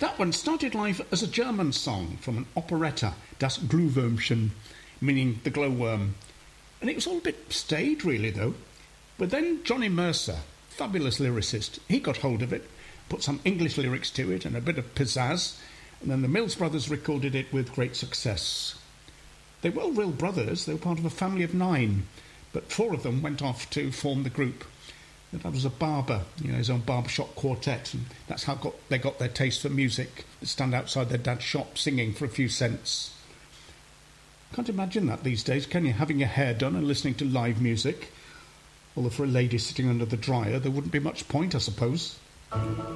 That one started life as a German song from an operetta, Das Glühwürmchen, meaning the glowworm. And it was all a bit staid, really, though. But then Johnny Mercer, fabulous lyricist, he got hold of it, put some English lyrics to it and a bit of pizzazz, and then the Mills Brothers recorded it with great success. They were all real brothers. They were part of a family of 9, but 4 of them went off to form the group. That was a barber, his own barbershop quartet, and that's how they got their taste for music. They stand outside their dad's shop singing for a few cents. Can't imagine that these days, can you? Having your hair done and listening to live music. Although for a lady sitting under the dryer, there wouldn't be much point, I suppose.